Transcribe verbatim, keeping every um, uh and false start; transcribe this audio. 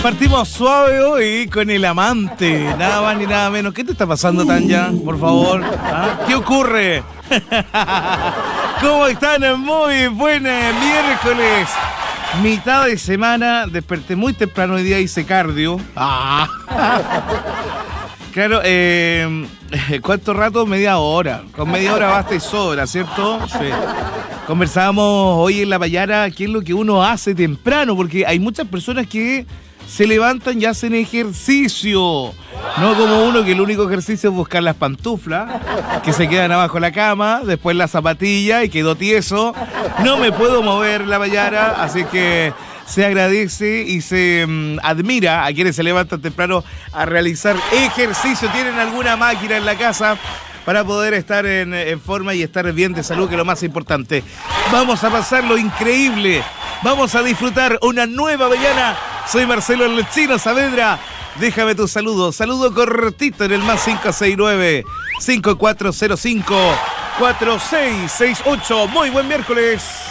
Partimos suave hoy con el amante, nada más ni nada menos. ¿Qué te está pasando, Tanya? Por favor, ¿ah? ¿Qué ocurre? ¿Cómo están? Muy buen miércoles, mitad de semana. Desperté muy temprano, hoy día hice cardio. Ah. Claro, eh, ¿cuánto rato? Media hora. Con media hora basta y sobra, ¿cierto? Sí. Conversábamos hoy en La Payara qué es lo que uno hace temprano, porque hay muchas personas que se levantan y hacen ejercicio. No como uno que el único ejercicio es buscar las pantuflas, que se quedan abajo de la cama, después la zapatilla y quedó tieso. No me puedo mover, La Payara, así que se agradece y se um, admira a quienes se levantan temprano a realizar ejercicio. ¿Tienen alguna máquina en la casa para poder estar en, en forma y estar bien de salud, que es lo más importante? Vamos a pasar lo increíble. Vamos a disfrutar una nueva mañana. Soy Marcelo el Chino Saavedra. Déjame tu saludo. Saludo cortito en el más cinco seis nueve, cinco cuatro cero cinco, cuatro seis seis ocho. Muy buen miércoles.